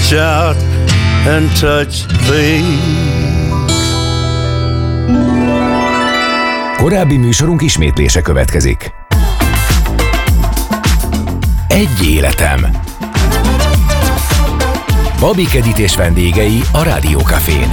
reach out and touch things. Korábbi műsorunk ismétlése következik. Egy életem. Babik Edit és vendégei a Rádió Cafén.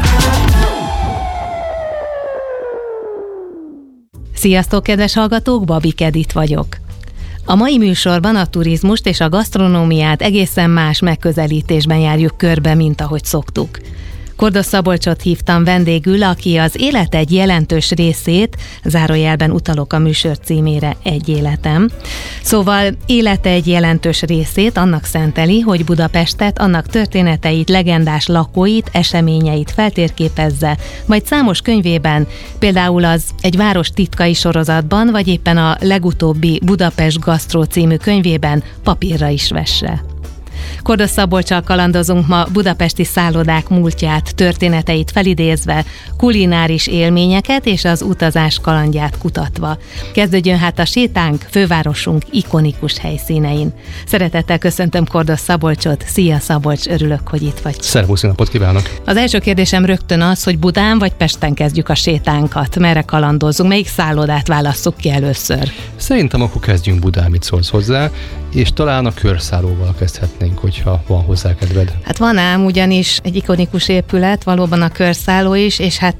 Sziasztok, kedves hallgatók, Babik Edit vagyok. A mai műsorban a turizmust és a gasztronómiát egészen más megközelítésben járjuk körbe, mint ahogy szoktuk. Kordos Szabolcsot hívtam vendégül, aki az élet egy jelentős részét, zárójelben utalok a műsor címére, Egy életem. Szóval élet egy jelentős részét annak szenteli, hogy Budapestet, annak történeteit, legendás lakóit, eseményeit feltérképezze, majd számos könyvében, például az Egy város titkai sorozatban, vagy éppen a legutóbbi Budapest Gasztró című könyvében papírra is vesse. Kordos Szabolccsal kalandozunk ma budapesti szállodák múltját, történeteit felidézve, kulináris élményeket és az utazás kalandját kutatva. Kezdődjön hát a sétánk fővárosunk ikonikus helyszínein. Szeretettel köszöntöm Kordos Szabolcsot. Szia Szabolcs, örülök, hogy itt vagy. Szervusz, napot kívánok! Az első kérdésem rögtön az, hogy Budán vagy Pesten kezdjük a sétánkat. Merre kalandozunk? Melyik szállodát válasszuk ki először? Szerintem akkor kezdjünk Budán, mit szólsz hozzá, és talán a körszállóval kezdhetnénk, hogyha van hozzá kedved. Hát van ám, ugyanis egy ikonikus épület, valóban a körszálló is, és hát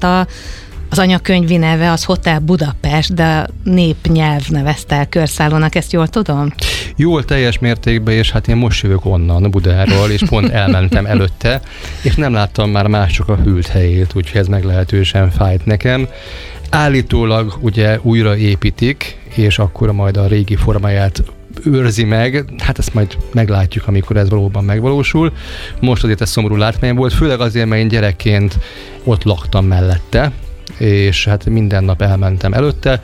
az anyakönyvi neve az Hotel Budapest, de a népnyelv nevezte el körszállónak, ezt jól tudom? Jól, teljes mértékben, és hát én most jövök onnan, Budáról, és pont elmentem előtte, és nem láttam már mások a hűlt helyét, úgyhogy ez meglehetősen fájt nekem. Állítólag ugye újra építik, és akkor majd a régi formáját őrzi meg, hát ezt majd meglátjuk, amikor ez valóban megvalósul. Most azért ez szomorú látmány volt, főleg azért, mert én gyerekként ott laktam mellette, és hát minden nap elmentem előtte,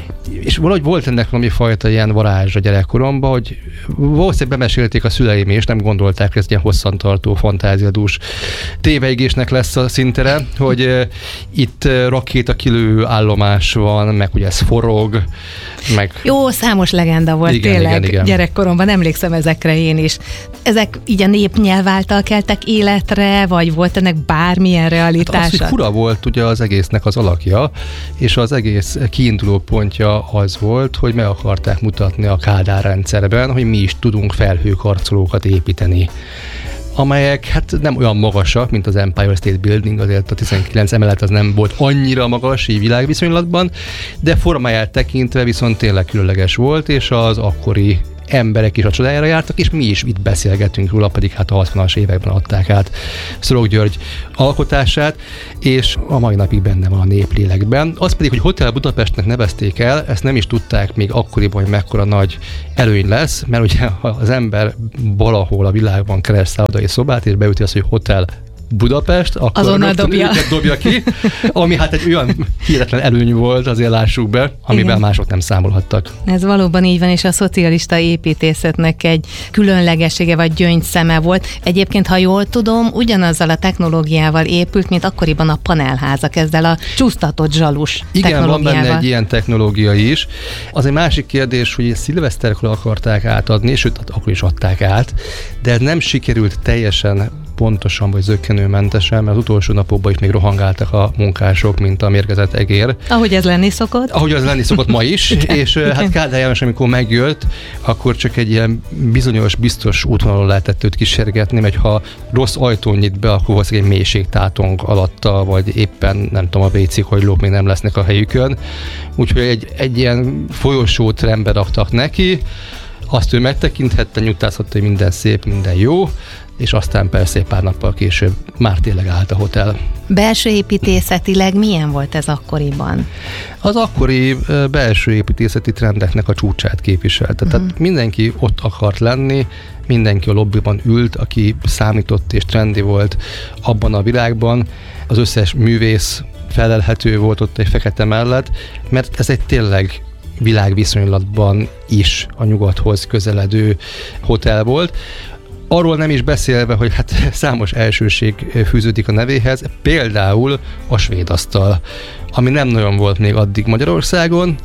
és valahogy volt ennek valami fajta ilyen varázsa gyerekkoromban, hogy valószínűleg bemesélték a szüleim, és nem gondolták, hogy ez ilyen hosszantartó, fantáziadús téveigésnek lesz a szintere, hogy itt rakétakilő állomás van, meg ugye ez forog, meg... Jó, számos legenda volt, igen, tényleg igen. Gyerekkoromban, emlékszem ezekre én is. Ezek így a népnyelv által keltek életre, vagy volt ennek bármilyen realitása? Hát az, hogy fura volt ugye az egésznek az alakja, és az egész kiinduló pontja az volt, hogy meg akarták mutatni a Kádár rendszerben, hogy mi is tudunk felhőkarcolókat építeni, amelyek hát nem olyan magasak, mint az Empire State Building, azért a 19 emelet az nem volt annyira magas így világviszonylatban, de formáját tekintve viszont tényleg különleges volt, és az akkori emberek is a csodájára jártak, és mi is itt beszélgetünk róla, pedig hát a 60-as években adták át Szorok György alkotását, és a mai napig benne van a néplélekben. Az pedig, hogy Hotel Budapestnek nevezték el, ezt nem is tudták még akkoriban, hogy mekkora nagy előny lesz, mert ugye ha az ember valahol a világban keres szállodai szobát, és beüti azt, hogy Hotel Budapest, akkor azonnal dobja ki, ami hát egy olyan hihetetlen előny volt, azért lássuk be, amiben igen, mások nem számolhattak. Ez valóban így van, és a szocialista építészetnek egy különlegessége vagy gyöngyszeme volt. Egyébként, ha jól tudom, ugyanazzal a technológiával épült, mint akkoriban a panelházak, ezzel a csúsztatott zsalus technológiával. Igen, van benne egy ilyen technológia is. Az egy másik kérdés, hogy szilveszterkor akarták átadni, sőt, akkor is adták át, de ez nem sikerült teljesen pontosan vagy zökkenőmentesen, mert az utolsó napokban is még rohangáltak a munkások, mint a mérgezett egér. Ahogy ez lenni szokott. Ahogy ez lenni szokott ma is, és hát Kádár János, amikor megjött, akkor csak egy ilyen bizonyos, biztos útvonalon lehetett őt kísérgetni, mert ha rossz ajtón nyit be, akkor valószínűleg egy mélységtátong alatta, vagy éppen nem tudom, a WC-kagylók még nem lesznek a helyükön. Úgyhogy egy ilyen folyosót rendbe raktak neki, azt ő megtekinthette, nyugtázhatta, hogy minden szép, minden jó, és aztán persze pár nappal később már tényleg állt a hotel. Belső építészetileg milyen volt ez akkoriban? Az akkori belső építészeti trendeknek a csúcsát képviselte. Tehát mindenki ott akart lenni, mindenki a lobbyban ült, aki számított és trendi volt abban a világban. Az összes művész felelhető volt ott egy fekete mellett, mert ez egy tényleg világviszonylatban is a nyugathoz közeledő hotel volt. Arról nem is beszélve, hogy hát számos elsőség fűződik a nevéhez, például a svéd asztal, ami nem nagyon volt még addig Magyarországon,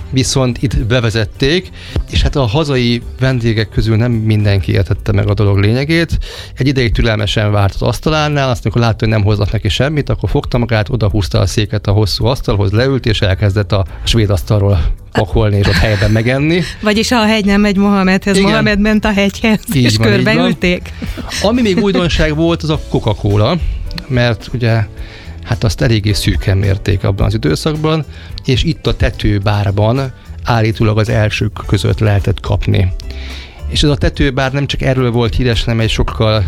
viszont itt bevezették, és hát a hazai vendégek közül nem mindenki értette meg a dolog lényegét. Egy ideig türelmesen várt az asztalánál, azt amikor látta, hogy nem hoznak neki semmit, akkor fogta magát, odahúzta a széket a hosszú asztalhoz, leült, és elkezdett a svéd asztalról pakolni, és ott helyben megenni. Vagyis ha a hegy nem megy Mohamedhez, igen. Mohamed ment a hegyhez, így és körbeülték. Ami még újdonság volt, az a Coca-Cola, mert ugye hát azt eléggé szűken mérték abban az időszakban, és itt a tetőbárban állítólag az elsők között lehetett kapni. És ez a tetőbár nem csak erről volt híres, hanem egy sokkal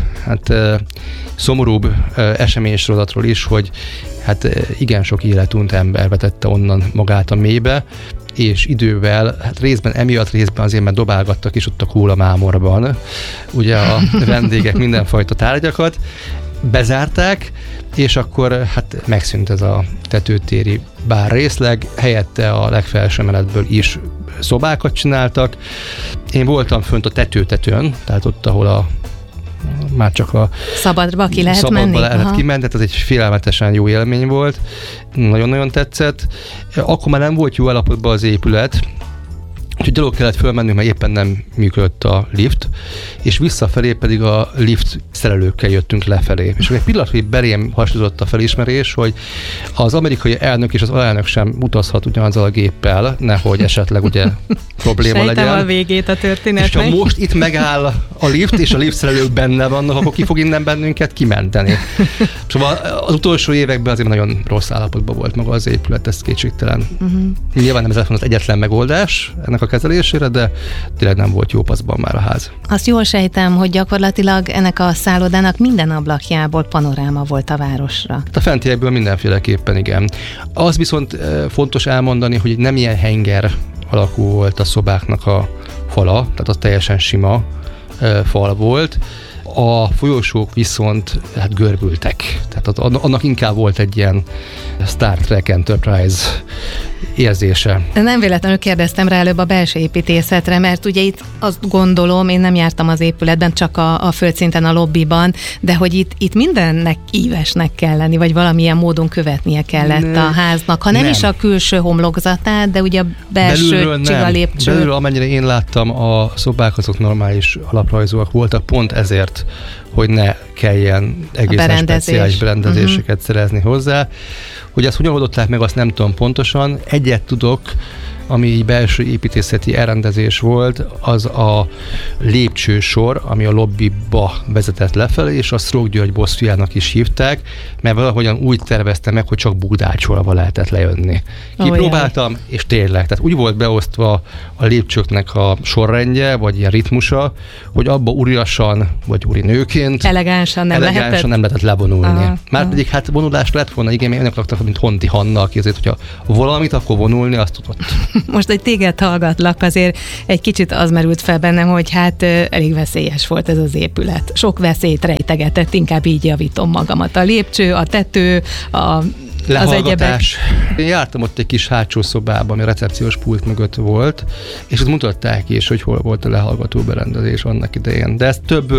szomorúbb eseménysorozatról is, hogy hát igen sok életunt ember vetette onnan magát a mélybe, és idővel, hát részben emiatt, részben azért, mert dobálgattak is ott a kólamámorban, ugye a vendégek mindenfajta tárgyakat, bezárták, és akkor hát megszűnt ez a tetőtéri bár részleg, helyette a legfelső emeletből is szobákat csináltak. Én voltam fönt a tetőn, tehát ott, ahol már csak a szabadba ki lehet menni. Lehet kimenni, tehát ez egy félelmetesen jó élmény volt. Nagyon-nagyon tetszett. Akkor már nem volt jó állapotban az épület, úgyhogy gyalog kellett fölmennünk, mert éppen nem működött a lift, és visszafelé pedig a lift szerelőkkel jöttünk lefelé. És egy pillanatig belém hasonlított a felismerés, hogy az amerikai elnök és az alelnök sem utazhat ugyanazzal a géppel, nehogy esetleg ugye probléma legyen. Sejtem a végét a történetnek. És ha most itt megáll a lift, és a lift szerelők benne vannak, akkor ki fog innen bennünket kimenteni. Szóval az utolsó években azért nagyon rossz állapotban volt maga az épület, ez kétségtelen. Nyilván nem ez az egyetlen megoldás ennek a kezelésére, de tényleg nem volt jó paszban már a ház. Azt jól sejtem, hogy gyakorlatilag ennek a szállodának minden ablakjából panoráma volt a városra. A fentiekből mindenféleképpen igen. Az viszont fontos elmondani, hogy nem ilyen henger alakú volt a szobáknak a fala, tehát az teljesen sima fal volt. A folyosók viszont hát görbültek. Tehát annak inkább volt egy ilyen Star Trek Enterprise érzése. Nem véletlenül kérdeztem rá előbb a belső építészetre, mert ugye itt azt gondolom, én nem jártam az épületben, csak a földszinten, a lobbiban, de hogy itt mindennek ívesnek kell lenni, vagy valamilyen módon követnie kellett a háznak. Ha nem is a külső homlokzatát, de ugye a belső csigalépcső. Belülről, amennyire én láttam, a szobák azok normális alaprajzúak voltak, pont ezért, hogy ne kelljen egészen speciális berendezéseket szerezni hozzá. Hogy ezt hogyan oldották meg, azt nem tudom pontosan. Egyet tudok, ami így belső építészeti elrendezés volt, az a lépcsősor, ami a lobbyba vezetett lefelé, és azt Szrók György bosszújának is hívták, mert valahogyan úgy tervezte meg, hogy csak bugdácsolva lehetett lejönni. Kipróbáltam, és tényleg, tehát úgy volt beosztva a lépcsőknek a sorrendje, vagy ilyen ritmusa, hogy abba uriasan, vagy urinőként elegánsan nem lehetett levonulni. Márpedig hát vonulás lett volna, igen, én akartam, mint Honti Hanna, aki azért, hogyha valamit, akkor vonulni, azt tudott. Most, hogy téged hallgatlak, azért egy kicsit az merült fel bennem, hogy hát elég veszélyes volt ez az épület. Sok veszélyt rejtegetett, inkább így javítom magamat. A lépcső, a tető, az egyebek. Én jártam ott egy kis hátsó szobában, ami a recepciós pult mögött volt, és ott mutatták is, hogy hol volt a lehallgató berendezés annak idején. De ezt több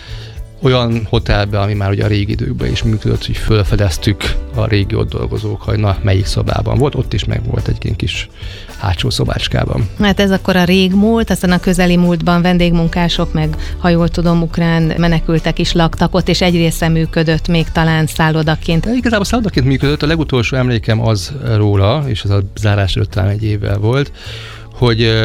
olyan hotelben, ami már ugye a régi időkben is működött, hogy felfedeztük a régi ott dolgozók, hogy na, melyik szobában volt, ott is meg volt egy kis hátsó szobácskában. Hát ez akkor a régmúlt, aztán a közeli múltban vendégmunkások, meg ha jól tudom, ukrán menekültek is laktak ott, és egy része működött még talán szállodaként. De igazából szállodaként működött, a legutolsó emlékem az róla, és ez a zárás előtt talán egy évvel volt, hogy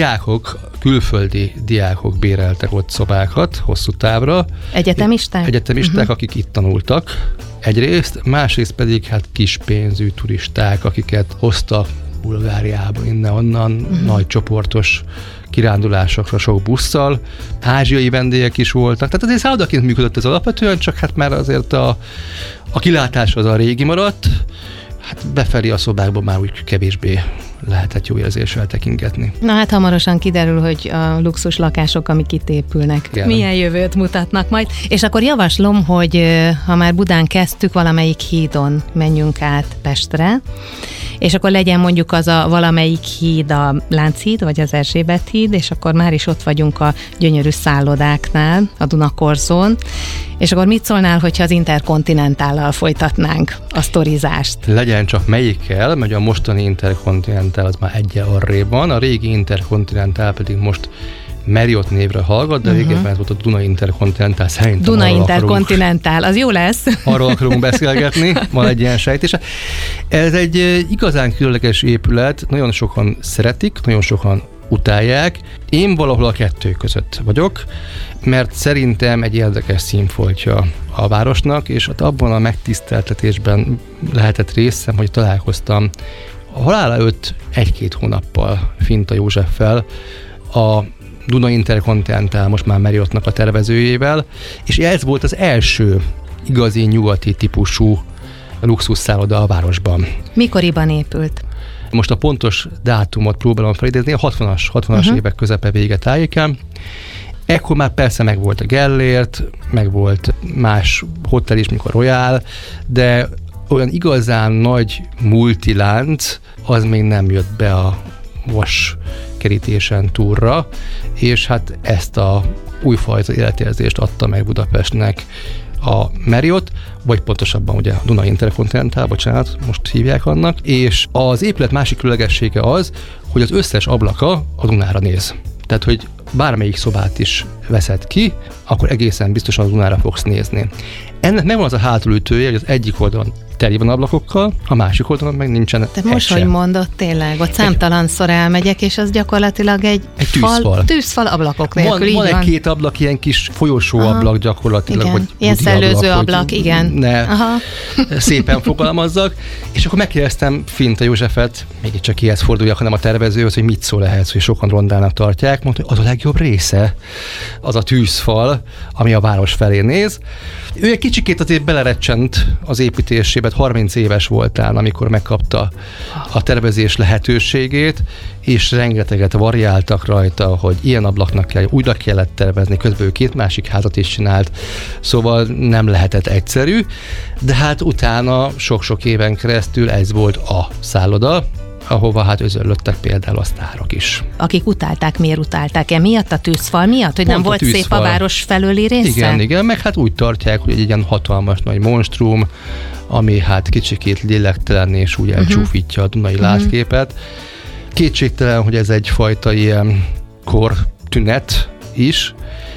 külföldi diákok béreltek ott szobákat hosszú távra. Egyetemisták? Egyetemisták, akik itt tanultak egyrészt, másrészt pedig kis pénzű turisták, akiket hoztak Bulgáriába, innen-onnan, nagy csoportos kirándulásokra sok busszal. Ázsiai vendégek is voltak. Tehát azért szállodaként működött ez alapvetően, csak hát már azért a kilátás az a régi maradt. Hát befelé a szobákban már úgy kevésbé lehetett jó érzéssel tekingetni. Na hát hamarosan kiderül, hogy a luxus lakások, amik itt épülnek, milyen jövőt mutatnak majd. És akkor javaslom, hogy ha már Budán kezdtük, valamelyik hídon menjünk át Pestre, és akkor legyen mondjuk az a valamelyik híd, a Lánchíd, vagy az Erzsébet híd, és akkor már is ott vagyunk a gyönyörű szállodáknál, a Dunakorzón. És akkor mit szólnál, hogyha az Interkontinentállal folytatnánk a sztorizást? Legyen csak melyikkel, mert a mostani Interkontinent Intercontinental az már egyen arrébb van, a régi Intercontinental pedig most Marriott névre hallgat, de régebben ez volt a Duna Intercontinental, szerintem Duna Intercontinental, az jó lesz. Arról akarunk beszélgetni, van egy ilyen sejtése. Ez egy igazán különleges épület, nagyon sokan szeretik, nagyon sokan utálják. Én valahol a kettő között vagyok, mert szerintem egy érdekes színfoltja a városnak, és abban a megtiszteltetésben lehetett részem, hogy találkoztam a halála előtt 1-2 hónappal Finta Józseffel, a Duna Intercontinental, most már Marriottnak a tervezőjével, és ez volt az első igazi nyugati típusú luxusszálloda a városban. Mikoriban épült? Most a pontos dátumot próbálom felidézni, a 60-as évek közepe vége tájékán. Ekkor már persze meg volt a Gellért, meg volt más hotel is, mikor Royal, de olyan igazán nagy multilánc, az még nem jött be a vas kerítésen túlra, és hát ezt a újfajta életérzést adta meg Budapestnek a Marriott, vagy pontosabban ugye a Duna Intercontinental, bocsánat, most hívják annak, és az épület másik különlegessége az, hogy az összes ablaka a Dunára néz. Tehát, hogy bármelyik szobát is veszed ki, akkor egészen biztosan a Dunára fogsz nézni. Ennek megvan az a hátulütője, hogy az egyik oldalon teli van ablakokkal, a másik oldalon meg nincsen. Te most, hogy mondod, tényleg, ott számtalanszor elmegyek, és az gyakorlatilag egy tűzfal ablakok nélkül. Van egy-két ablak, ilyen kis folyosó ablak gyakorlatilag. Igen. Hogy ilyen szellőző ablak, igen. Ne szépen fogalmazzak. És akkor megkérdeztem Finta Józsefet, még csak kihez forduljak, hanem a tervezőhöz, hogy mit szól ehhez, hogy sokan rondának tartják. Mondta, hogy az a legjobb része, az a tűzfal, ami a város felé néz. Ő egy kicsikét azért belerecsent az építésébe, 30 éves voltál, amikor megkapta a tervezés lehetőségét, és rengeteget variáltak rajta, hogy ilyen ablaknak kell, újra kellett tervezni, közben ő 2 másik házat is csinált, szóval nem lehetett egyszerű, de hát utána sok-sok éven keresztül ez volt a szálloda, ahova hát özöllöttek például a sztárok is. Akik utálták, miért utálták? Miatt a tűzfal miatt? Hogy nem volt tűzfal. Szép a város felőli része? Igen, meg hát úgy tartják, hogy egy ilyen hatalmas nagy monstrum, ami hát kicsikét lélektelen és úgy elcsúfítja a Dunai látképet. Kétségtelen, hogy ez egyfajta ilyen kortünet is,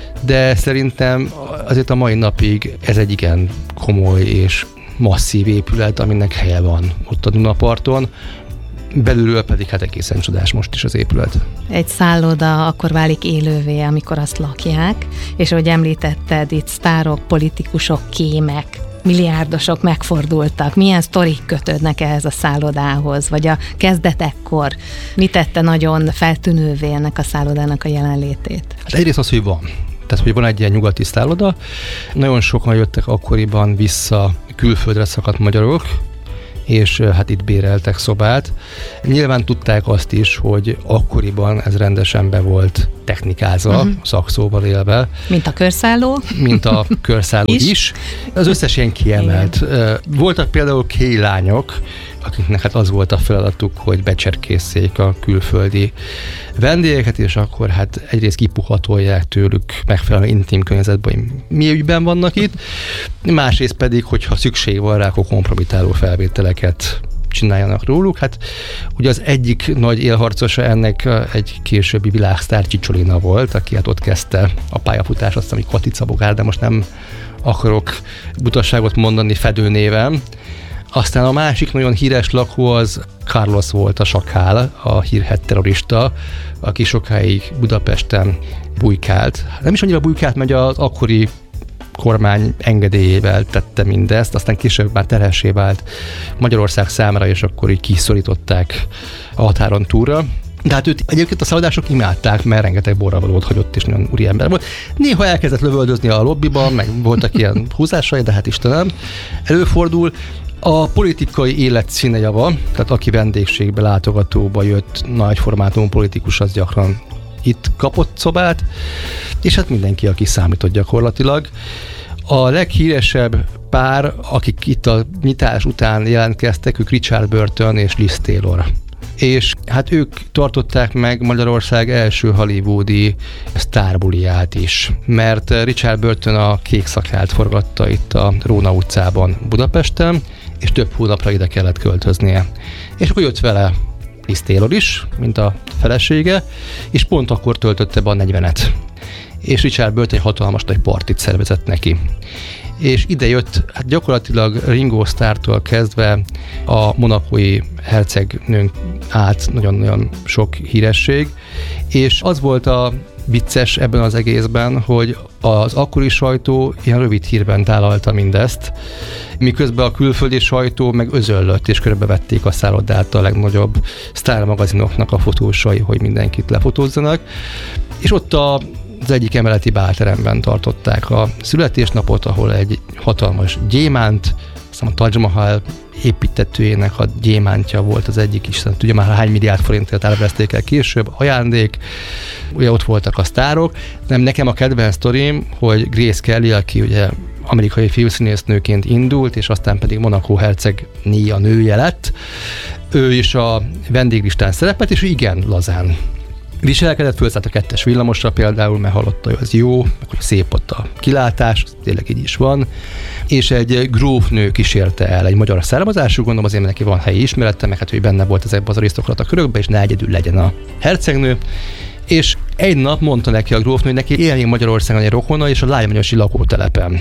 de szerintem azért a mai napig ez egy igen komoly és masszív épület, aminek helye van ott a Dunaparton. Belülről pedig hát egészen csodás most is az épület. Egy szálloda akkor válik élővé, amikor azt lakják, és ahogy említetted, itt sztárok, politikusok, kémek, milliárdosok megfordultak. Milyen sztorik kötődnek ehhez a szállodához, vagy a kezdetekkor? Mi tette nagyon feltűnővé ennek a szállodának a jelenlétét? Hát egyrészt az, hogy van. Tehát, hogy van egy ilyen nyugati szálloda. Nagyon sokan jöttek akkoriban vissza külföldre szakadt magyarok, és hát itt béreltek szobát. Nyilván tudták azt is, hogy akkoriban ez rendesen be volt technikázva, szak-szóval élve. Mint a körszálló? Mint a körszálló is. Az összes ilyen kiemelt. Igen. Voltak például lányok, akiknek hát az volt a feladatuk, hogy becserkészszék a külföldi vendégeket, és akkor hát egyrészt kipuhatolják tőlük megfelelő intim környezetben, hogy mi ügyben vannak itt, másrészt pedig, hogyha szükség van rá, akkor kompromitáló felvételeket csináljanak róluk. Hát ugye az egyik nagy élharcosa ennek egy későbbi világsztár Csicsolina volt, aki hát ott kezdte a pályafutás, azt hiszem, hogy Katica Bogár, de most nem akarok butasságot mondani fedőnéven. Aztán a másik nagyon híres lakó az Carlos volt, a sakál, a hírhedt terrorista, aki sokáig Budapesten bujkált. Nem is annyira bujkált, mert az akkori kormány engedélyével tette mindezt, aztán később már terhessé vált Magyarország számára, és akkor így kiszorították a határon túlra. De hát őt egyébként a szállodások imádták, mert rengeteg borravalót hagyott, és nagyon úriember volt. Néha elkezdett lövöldözni a lobbiban, meg voltak ilyen húzásai, de hát Istenem, előfordul. A politikai élet színejava, tehát aki vendégségbe, látogatóba jött nagyformátumú politikus, az gyakran itt kapott szobát, és hát mindenki, aki számított gyakorlatilag. A leghíresebb pár, akik itt a nyitás után jelentkeztek, ők Richard Burton és Liz Taylor. És hát ők tartották meg Magyarország első hollywoodi sztárbuliát is, mert Richard Burton a Kék Szakált forgatta itt a Róna utcában Budapesten, és több hónapra ide kellett költöznie. És akkor jött vele Liz Taylor is, mint a felesége, és pont akkor töltötte be a 40-et. És Richard Burton egy hatalmas nagy partit szervezett neki. És ide jött hát gyakorlatilag Ringo Starrtól kezdve a monacói hercegnőn át nagyon-nagyon sok híresség, és az volt a vicces ebben az egészben, hogy az akkori sajtó ilyen rövid hírben tálalta mindezt, miközben a külföldi sajtó meg özöllött, és körbevették a szállodát a legnagyobb sztármagazinoknak a fotósai, hogy mindenkit lefotózzanak, és ott az egyik emeleti bálteremben tartották a születésnapot, ahol egy hatalmas gyémánt, aztán a Taj Mahal építetőjének a gyémántja volt az egyik is, tudja már hány milliárd forintért elveszték el később, ajándék, ugye ott voltak a sztárok. Nem, nekem a kedvenc sztorim, hogy Grace Kelly, aki ugye amerikai filmszínésznőként indult, és aztán pedig Monaco hercegné a nője lett, ő is a vendéglistán szerepelt, és ő igen lazán viselkedett, fölszállt a 2-es villamosra például, mert hallotta, hogy az jó, meg hogy szép ott a kilátás, tényleg így is van, és egy grófnő kísérte el, egy magyar származású, gondolom azért, mert neki van helyi ismerete, meg hát, hogy benne volt ezekben az arisztokrata körökben, és ne egyedül legyen a hercegnő, és egy nap mondta neki a grófnő, hogy neki élni Magyarországon egy rokona, és a lágymányosi lakótelepen.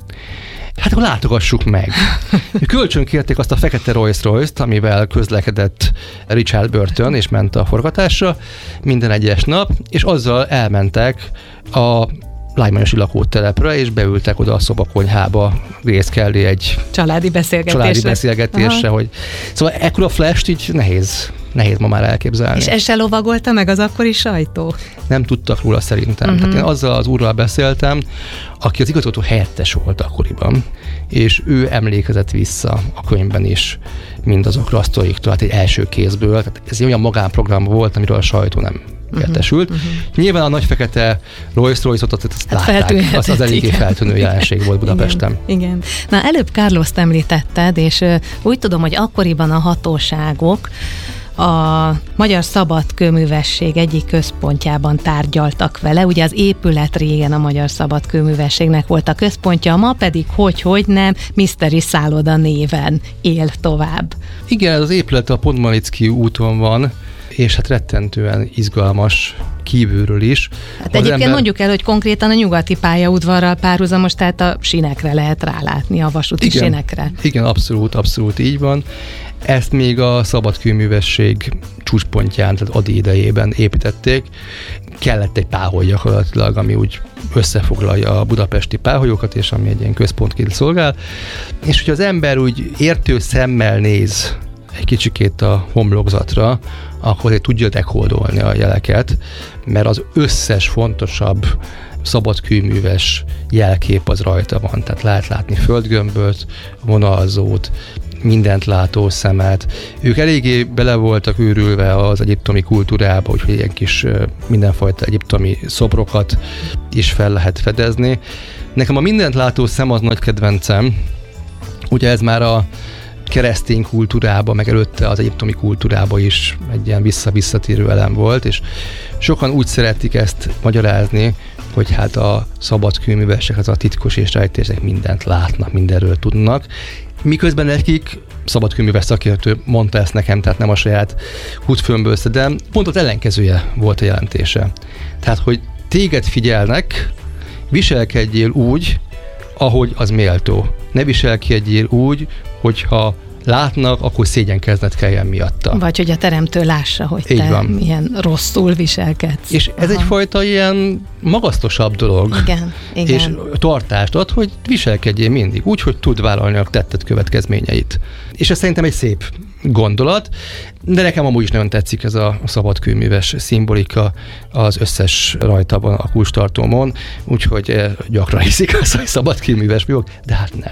Hát akkor látogassuk meg. Kölcsönkérték azt a fekete Rolls-Royce-t, amivel közlekedett Richard Burton, és ment a forgatásra minden egyes nap, és azzal elmentek a lágymányosi lakótelepre, és beültek oda a szobakonyhába Grace Kelly egy családi beszélgetésre, hogy... Szóval ekkora flash-t így nehéz ma már elképzelni. És ez se lovagolta meg az akkori sajtó? Nem tudtak róla szerintem. Tehát én azzal az úrral beszéltem, aki az igazgató helyettes volt akkoriban, és ő emlékezett vissza a könyvben is mindazokra a sztoriktól, tehát egy első kézből. Tehát ez egy olyan magánprogram volt, amiről a sajtó nem értesült. Nyilván a nagy fekete Rolls-Royce-ot azt látták, az eléggé feltűnő jelenség volt Budapesten. Igen. Na, előbb Carlost említetted, és úgy tudom, hogy akkoriban a hatóságok a Magyar Szabadkőművesség egyik központjában tárgyaltak vele. Ugye az épület régen a Magyar Szabadkőművességnek volt a központja, ma pedig hogy nem, Mystery szálloda néven él tovább. Igen, az épület a Podmanicki úton van, és hát rettentően izgalmas kívülről is. Hát egyébként mondjuk el, hogy konkrétan a nyugati pályaudvarral párhuzamos, tehát a sinekre lehet rálátni, a vasúti sinekre. Igen, abszolút így van. Ezt még a Szabadkőművesség csúcspontján, tehát Ady idejében építették. Kellett egy páholy gyakorlatilag, ami úgy összefoglalja a budapesti páholyokat, és ami egy ilyen központként szolgál. És hogyha az ember úgy értő szemmel néz egy kicsikét a homlokzatra, akkor azért tudja dekódolni a jeleket, mert az összes fontosabb szabadkőműves jelkép az rajta van. Tehát lehet látni földgömböt, vonalzót, mindent látó szemet. Ők eléggé bele voltak őrülve az egyiptomi kultúrába, úgyhogy ilyen kis mindenfajta egyiptomi szobrokat is fel lehet fedezni. Nekem a mindent látó szem az nagy kedvencem. Ugye ez már a keresztény kultúrába, meg előtte az egyiptomi kultúrába is egy ilyen visszatérő elem volt, és sokan úgy szeretik ezt magyarázni, hogy hát a szabadkőművesek, az a titkos és rejtélyesek mindent látnak, mindenről tudnak, miközben nekik szabadkőműves szakértő mondta ezt nekem, tehát nem a saját hútfőmből szedem, pont az ellenkezője volt a jelentése. Tehát, hogy téged figyelnek, viselkedjél úgy, ahogy az méltó. Ne viselkedjél úgy, hogyha látnak, akkor szégyenkezned kelljen miatta. Vagy hogy a teremtő lássa, hogy így te van. Milyen rosszul viselkedsz. És ez egyfajta ilyen magasztosabb dolog. Igen. És tartást ad, hogy viselkedjél mindig úgy, hogy tud vállalni a tetted következményeit. És ez szerintem egy szép gondolat, de nekem amúgy is nagyon tetszik ez a szabadkőműves szimbolika az összes rajta van a kulcstartómon, úgyhogy gyakran hiszik azt, hogy szabadkőműves vagyok, de hát nem.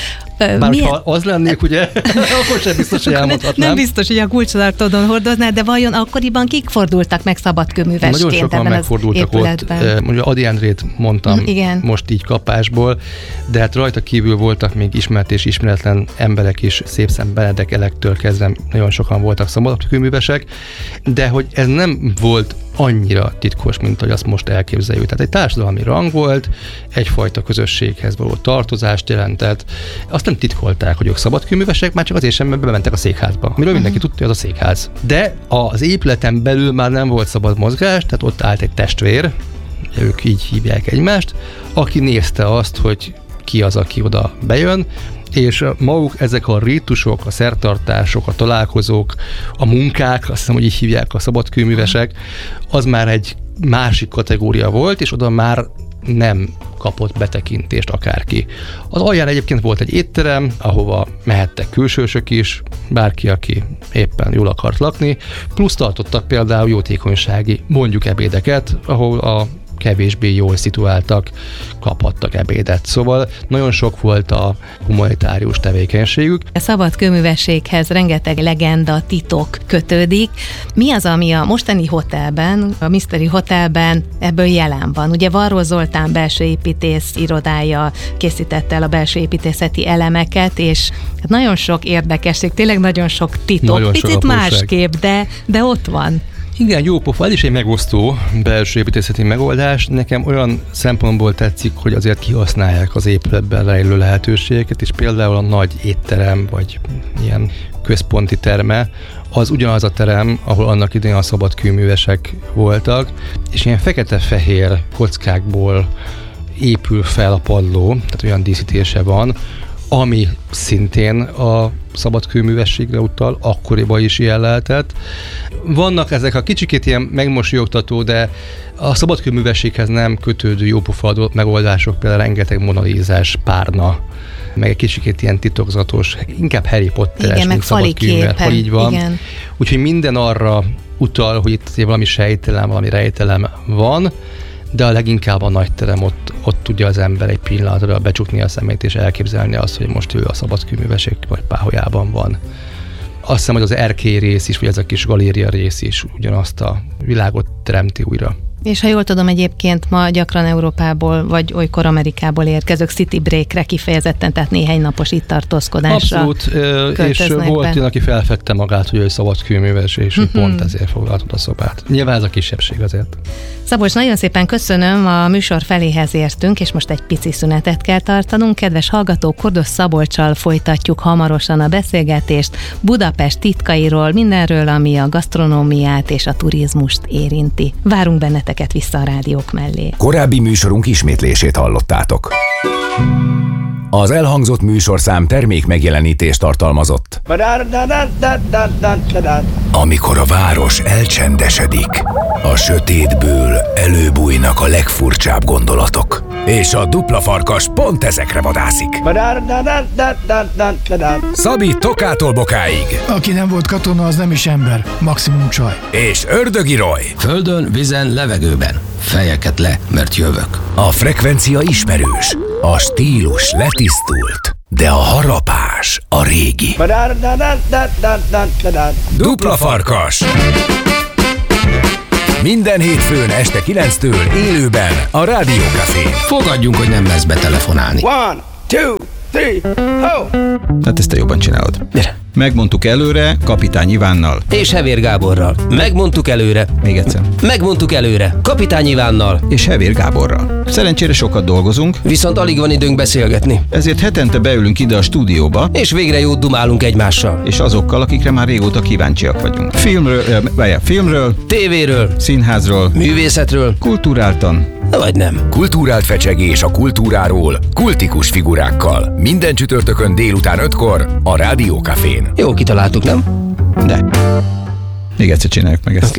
Bár ha az lennék, ugye, akkor sem biztos, hogy elmondhatnám. Nem biztos, hogy a kulcstartódon hordoznád, de vajon akkoriban kik fordultak meg szabadkőművesként? Nagyon sokan megfordultak ott. Mondjuk Ady Endrét mondtam most így kapásból, de hát rajta kívül voltak még ismert és ismeretlen emberek is, Szépszem Benedek Elektől kezdve nagyon sokan voltak szabadkőművesek, de hogy ez nem volt annyira titkos, mint ahogy azt most elképzeljük. Tehát egy társadalmi rang volt, egyfajta közösséghez való tartozást jelentett. Azt nem titkolták, hogy ők szabadkőművesek, már csak azért sem, mert bementek a székházba. Miről mindenki tudta, hogy az a székház. De az épületen belül már nem volt szabad mozgás, tehát ott állt egy testvér, ők így hívják egymást, aki nézte azt, hogy ki az, aki oda bejön, és maguk ezek a rítusok, a szertartások, a találkozók, a munkák, azt hiszem, hogy így hívják a szabadkőművesek, az már egy másik kategória volt, és oda már nem kapott betekintést akárki. Az alján egyébként volt egy étterem, ahova mehettek külsősök is, bárki, aki éppen jól akart lakni, plusz tartottak például jótékonysági, mondjuk ebédeket, ahol a kevésbé jól szituáltak, kaphattak ebédet. Szóval nagyon sok volt a humanitárius tevékenységük. A szabadkőművességhez rengeteg legenda, titok kötődik. Mi az, ami a mostani hotelben, a Mystery Hotelben ebből jelen van? Ugye Varró Zoltán belső építész irodája készítette el a belső építészeti elemeket, és nagyon sok érdekesség, tényleg nagyon sok titok. Nagyon picit másképp, de ott van. Igen, jó pofa, ez is egy megosztó belső építészeti megoldás. Nekem olyan szempontból tetszik, hogy azért kihasználják az épületben rejlő lehetőségeket, és például a nagy étterem, vagy ilyen központi terme, az ugyanaz a terem, ahol annak idején a szabadkőművesek voltak, és ilyen fekete-fehér kockákból épül fel a padló, tehát olyan díszítése van, ami szintén a szabadkőművességre utal, akkoriban is ilyen lehetett. Vannak ezek a kicsikét ilyen megmosolyogtató, de a szabadkőművességhez nem kötődő jópofa megoldások, például rengeteg monalízás párna, meg egy kicsikét ilyen titokzatos, inkább Harry Potteres, mint szabadkőműves, így van. Igen. Úgyhogy minden arra utal, hogy itt valami sejtelem, valami rejtelem van, de a leginkább a nagy terem, ott tudja az ember egy pillanatra becsukni a szemét és elképzelni azt, hogy most ő a szabadkőművesek vagy páholyában van. Azt hiszem, hogy az erkély rész is, vagy ez a kis galéria rész is ugyanazt a világot teremti újra. És ha jól tudom, egyébként ma gyakran Európából, vagy olykor Amerikából érkezők city breakre kifejezetten, tehát néhány napos itt tartózkodásra. Abszolút, és volt olyan, aki felfedte magát, hogy ő szabadkőműves, és pont ezért foglaltott a szobát. Nyilván ez a kisebbség azért. Szabolcs, nagyon szépen köszönöm, a műsor feléhez értünk, és most egy pici szünetet kell tartanunk. Kedves hallgatók, Kordos Szabolccsal folytatjuk hamarosan a beszélgetést Budapest titkairól, mindenről, ami a gasztronómiát és a turizmust érinti. Várunk benneteket vissza a rádiók mellé. Korábbi műsorunk ismétlését hallottátok. Az elhangzott műsorszám termék megjelenítést tartalmazott. Amikor a város elcsendesedik, a sötétből előbújnak a legfurcsább gondolatok. És a dupla farkas pont ezekre vadászik. Szabi Tokától Bokáig. Aki nem volt katona, az nem is ember. Maximum csaj. És Ördögi Roy. Földön, vízen, levegőben. Fejeket le, mert jövök. A frekvencia ismerős, a stílus letisztult, de a harapás a régi. Dupla farkas. Minden hétfőn este 9-től élőben a Rádió Cafén. Fogadjunk, hogy nem lesz betelefonálni. 1, 2, 3, ho! Tehát ezt te jobban csinálod. Gyere. Megmondtuk előre Kapitány Ivánnal. És Hevér Gáborral. Megmondtuk előre. Még egyszer. Megmondtuk előre. Kapitány Ivánnal. És Hevér Gáborral. Szerencsére sokat dolgozunk. Viszont alig van időnk beszélgetni. Ezért hetente beülünk ide a stúdióba. És végre jót dumálunk egymással. És azokkal, akikre már régóta kíváncsiak vagyunk. Filmről, tévéről, színházról, művészetről, kulturáltan, vagy nem. Kulturált fecsegés a kultúráról, kultikus figurákkal. Minden csütörtökön délután 5-kor a Rádió Cafén. Jó kitaláltuk, nem? De. Még egyszer csináljuk meg ezt.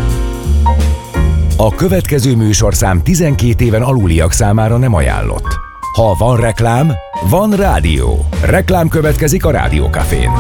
A következő műsorszám 12 éven aluliak számára nem ajánlott. Ha van reklám, van rádió. Reklám következik a Rádió Cafén.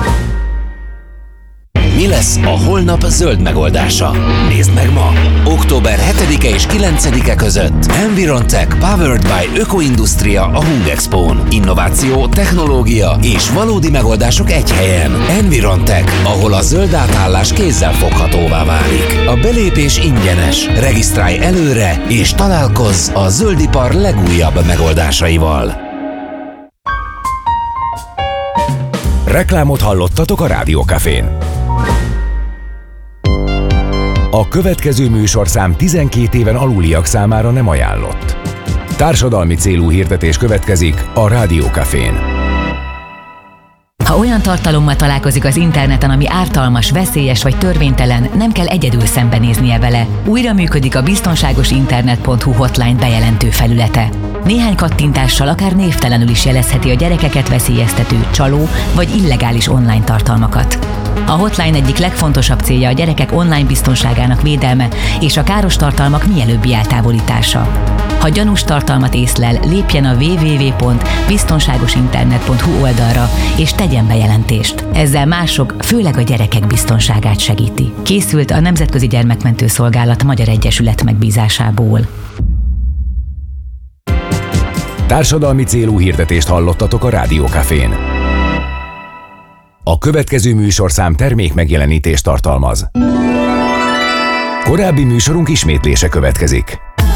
Mi lesz a holnap zöld megoldása? Nézd meg ma! Október 7-e és 9-e között Environtech Powered by Ökoindustria a Hungexpón. Innováció, technológia és valódi megoldások egy helyen. Environtech, ahol a zöld átállás kézzel foghatóvá válik. A belépés ingyenes. Regisztrálj előre és találkozz a zöldipar legújabb megoldásaival. Reklámot hallottatok a Rádió Cafén. A következő műsorszám 12 éven aluliak számára nem ajánlott. Társadalmi célú hirdetés következik a Rádió Cafén. Ha olyan tartalommal találkozik az interneten, ami ártalmas, veszélyes vagy törvénytelen, nem kell egyedül szembenéznie vele. Újra működik a biztonságosinternet.hu hotline bejelentő felülete. Néhány kattintással akár névtelenül is jelezheti a gyerekeket veszélyeztető, csaló vagy illegális online tartalmakat. A hotline egyik legfontosabb célja a gyerekek online biztonságának védelme és a káros tartalmak mielőbbi eltávolítása. Ha gyanús tartalmat észlel, lépjen a www.biztonságosinternet.hu oldalra és tegyen bejelentést. Ezzel mások, főleg a gyerekek biztonságát segíti. Készült a Nemzetközi Gyermekmentő Szolgálat Magyar Egyesület megbízásából. Társadalmi célú hirdetést hallottatok a Rádió Cafén. A következő műsorszám termék megjelenítést tartalmaz. Korábbi műsorunk ismétlése következik.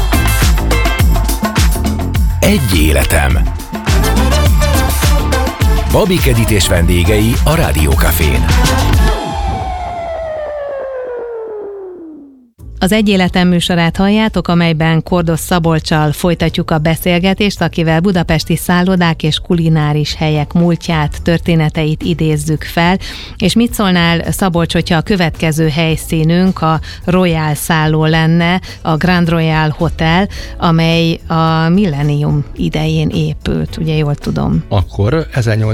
Egy életem. Babik Edit és vendégei a Rádió Cafén. Az Egy életem műsorát halljátok, amelyben Kordos Szabolccsal folytatjuk a beszélgetést, akivel budapesti szállodák és kulináris helyek múltját, történeteit idézzük fel. És mit szólnál, Szabolcs, hogyha a következő helyszínünk a Royal szálló lenne, a Grand Royal Hotel, amely a millennium idején épült, ugye jól tudom? Akkor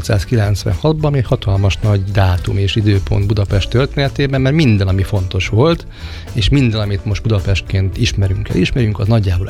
1896-ban még hatalmas nagy dátum és időpont Budapest történetében, mert minden, ami fontos volt, és minden, amit most Budapestként ismerünk, az nagyjából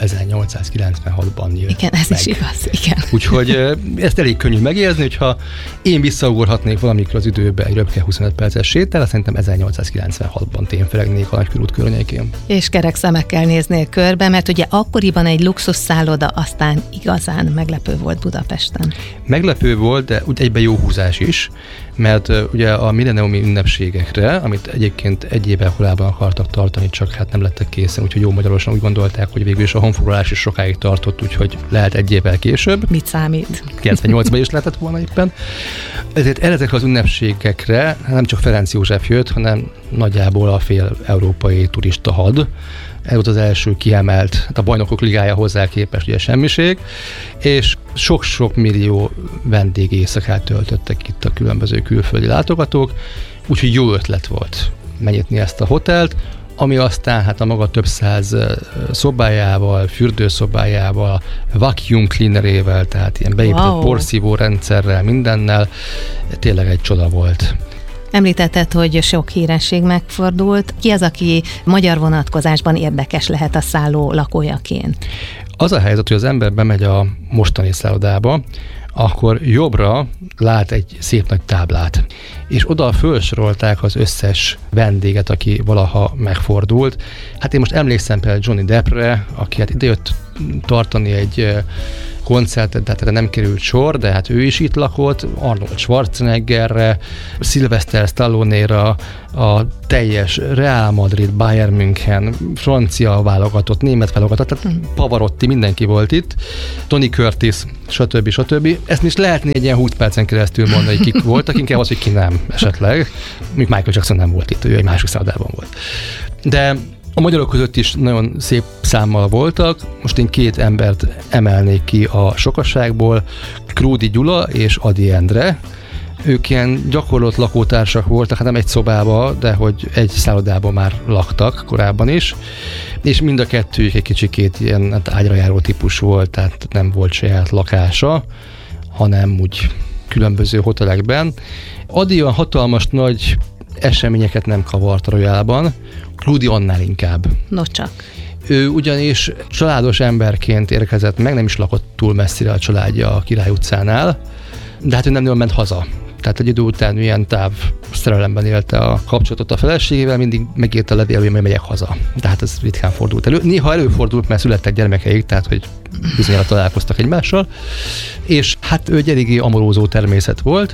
1896-ban jött. Igen, ez meg. is igaz, igen. Úgyhogy ezt elég könnyű megérzni, hogyha én visszaugorhatnék valamikor az időbe egy röpke 25 perces sétál, szerintem 1896-ban témfelegnék a Nagykörút környékén. És kerek szemekkel néznél körbe, mert ugye akkoriban egy luxusszálloda aztán igazán meglepő volt Budapesten. Meglepő volt, de úgy egyben jó húzás is, mert ugye a milleniumi ünnepségekre, amit egyébként egy évvel korábban akartak tartani, csak hát nem lettek készen, úgyhogy jó magyarosan úgy gondolták, hogy végül is a honfoglalás is sokáig tartott, úgyhogy lehet egy évvel később. Mit számít? 98-ban is lehetett volna éppen. Ezért ezekre az ünnepségekre nem csak Ferenc József jött, hanem nagyjából a fél európai turista had. Ez volt az első kiemelt, a Bajnokok Ligája hozzá képest ugye semmiség, és sok-sok millió vendég éjszakát töltöttek itt a különböző külföldi látogatók, úgyhogy jó ötlet volt megnyitni ezt a hotelt, ami aztán hát a maga több száz szobájával, fürdőszobájával, vacuum cleanerével, tehát ilyen beépített porszívó rendszerrel, mindennel, tényleg egy csoda volt. Említetted, hogy sok híresség megfordult. Ki az, aki magyar vonatkozásban érdekes lehet a szálló lakójaként? Az a helyzet, hogy az ember bemegy a mostani szállodába, akkor jobbra lát egy szép nagy táblát, és oda felsorolták az összes vendéget, aki valaha megfordult. Hát én most emlékszem például Johnny Deppre, aki hát idejött tartani egy koncertet, tehát erre nem került sor, de hát ő is itt lakott, Arnold Schwarzeneggerre, Sylvester Stallone-ra, a teljes Real Madrid, Bayern München, francia válogatott, német válogatott, tehát Pavarotti, mindenki volt itt, Tony Curtis, stb. Ezt is lehetne egy ilyen 20 percen keresztül mondani, hogy kik voltak, inkább az, hogy ki nem esetleg. Még Michael Jackson nem volt itt, ő egy másik szállodában volt. De a magyarok között is nagyon szép számmal voltak. Most én két embert emelnék ki a sokasságból, Krúdi Gyula és Ady Endre. Ők ilyen gyakorlott lakótársak voltak, hát nem egy szobába, de hogy egy szállodában már laktak korábban is, és mind a kettőjük egy kicsikét ilyen hát ágyra járó típus volt, tehát nem volt saját lakása, hanem úgy különböző hotelekben. Ady olyan hatalmas nagy eseményeket nem kavart a Royalban, Krúdi annál inkább. No csak. Ő ugyanis családos emberként érkezett meg, nem is lakott túl messzire a családja a Király utcánál, de hát ő nem nagyon ment haza. Tehát egy idő után ilyen szerelemben élte a kapcsolatot a feleségével, mindig megírta a levél, hogy megyek haza. De hát ez ritkán fordult elő. Néha előfordult, mert születtek gyermekeik, tehát hogy bizonyára találkoztak egymással. És hát ő egy eléggé amorózó természet volt,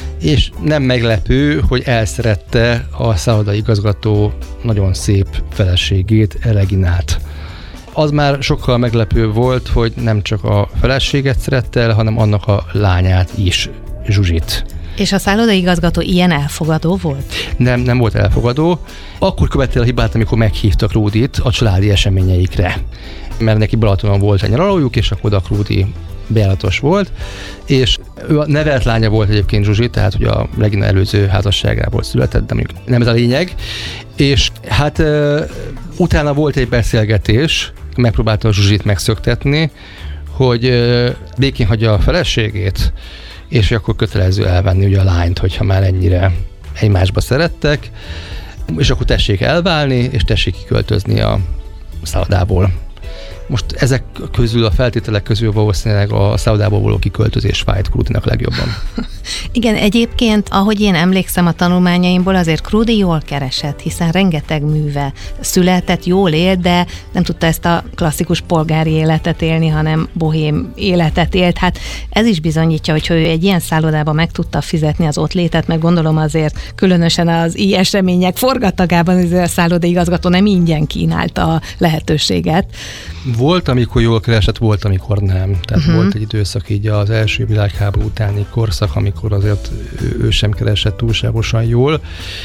és nem meglepő, hogy elszerette a szállodai igazgató nagyon szép feleségét, Reginát. Az már sokkal meglepő volt, hogy nem csak a feleséget szerette el, hanem annak a lányát is, Zsuzsit. És a szállodaigazgató ilyen elfogadó volt? Nem volt elfogadó. Akkor követte el a hibát, amikor meghívtak Rudit a családi eseményeikre. Mert neki Balatonon volt egy nyaralójuk, és akkor oda Rudi bejáratos volt, és ő a nevelt lánya volt egyébként Zsuzsi, tehát hogy a Regina előző házasságából született, de mondjuk nem ez a lényeg. És hát utána volt egy beszélgetés, megpróbálta a Zsuzsit megszöktetni, hogy békén hagyja a feleségét, és akkor kötelező elvenni ugye a lányt, hogyha már ennyire egymásba szerettek, és akkor tessék elválni, és tessék kiköltözni a szállodából. Most ezek közül, a feltételek közül valószínűleg a szállodából való kiköltözés fájt Krudinak legjobban. Igen, egyébként, ahogy én emlékszem a tanulmányaimból, azért Krudi jól keresett, hiszen rengeteg műve született, jól élt, de nem tudta ezt a klasszikus polgári életet élni, hanem bohém életet élt. Hát ez is bizonyítja, hogy ő egy ilyen szállodában meg tudta fizetni az ott létet, meg gondolom azért különösen az ilyen események forgatagában a szállodaigazgató nem ingyen kínálta a lehetőséget. Volt, amikor jól keresett, volt, amikor nem. Tehát volt egy időszak így az első világháború utáni korszak, amikor azért ő sem keresett túlságosan jól,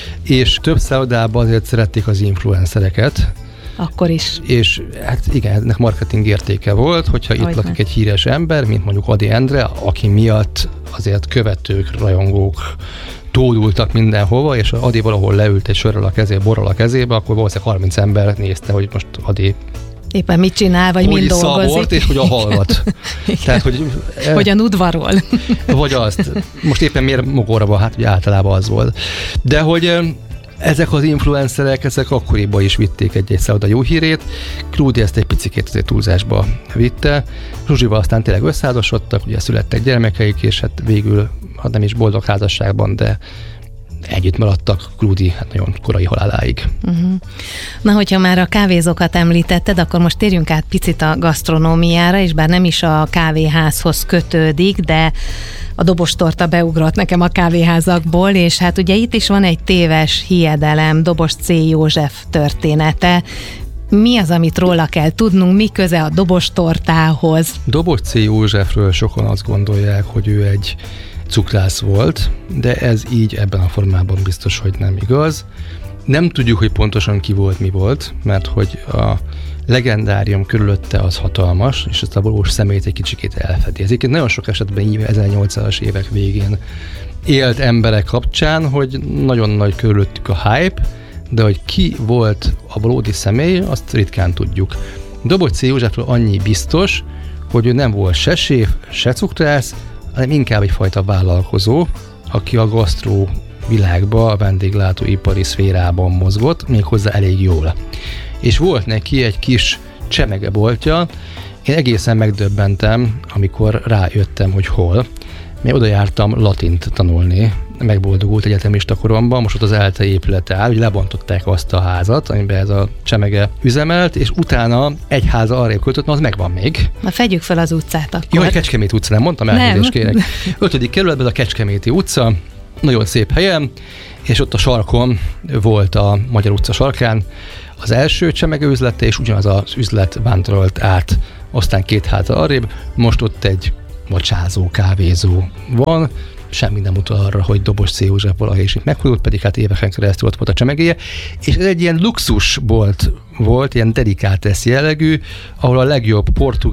és több szállodában azért szerették az influencereket. Akkor is. És hát igen, ennek marketing értéke volt, hogyha itt lakik egy híres ember, mint mondjuk Ady Endre, aki miatt azért követők, rajongók tódultak mindenhova, és Ady valahol leült egy sörrel a kezébe, borral a kezébe, akkor valószínűleg 30 ember nézte, hogy most Ady éppen mit csinál, vagy mind dolgozik. Hogy szabort, és hogy a hallgat. Tehát, hogyan udvarol. Vagy azt. Most éppen miért mogorra van, hát ugye általában az volt. De hogy ezek az influencerek, ezek akkoriban is vitték egy szálloda jó hírét. Krudi ezt egy picikét azért túlzásba vitte. Zsuzsival aztán tényleg összeházasodtak, ugye születtek gyermekeik, és hát végül, ha nem is boldog házasságban, de együtt maradtak Krudi hát nagyon korai haláláig. Na, hogyha már a kávézókat említetted, akkor most térjünk át picit a gasztronómiára, és bár nem is a kávéházhoz kötődik, de a dobostorta beugrott nekem a kávéházakból, és hát ugye itt is van egy téves hiedelem, Dobos C. József története. Mi az, amit róla kell tudnunk, mi köze a dobostortához? Dobos C. Józsefről sokan azt gondolják, hogy ő egy cukrász volt, de ez így ebben a formában biztos, hogy nem igaz. Nem tudjuk, hogy pontosan ki volt, mi volt, mert hogy a legendárium körülötte az hatalmas, és ezt a valós személyt egy kicsikét elfedi. Ezért nagyon sok esetben 1800-as évek végén élt emberek kapcsán, hogy nagyon nagy körülöttük a hype, de hogy ki volt a valódi személy, azt ritkán tudjuk. Dobos C. Józsefről annyi biztos, hogy ő nem volt se séf, se cukrász, hanem inkább egyfajta vállalkozó, aki a gasztró világba, a vendéglátóipari szférában mozgott, méghozzá elég jól. És volt neki egy kis csemegeboltja, én egészen megdöbbentem, amikor rájöttem, hogy hol. Még oda jártam latint tanulni, megboldogult egyetemista koromban, most ott az ELTE épülete áll, hogy lebontották azt a házat, amiben ez a csemege üzemelt, és utána egy háza arrébb költött, az megvan még. Na fedjük fel az utcát akkor. Jó, a Kecskeméti utca, nem mondtam, elnézést kérek. 5. kerületben a Kecskeméti utca, nagyon szép helyen, és ott a sarkon volt a Magyar utca sarkán az első csemege üzlete, és ugyanaz az üzlet vándorolt át, aztán 2 háza arrébb, most ott egy vacsázó, kávézó van, semmi nem utal arra, hogy Dobos C. József valahogy is itt meghújult, pedig hát éveken keresztül ott volt a csemegéje, és ez egy ilyen luxusbolt volt, ilyen delikátesz jellegű, ahol a legjobb portugál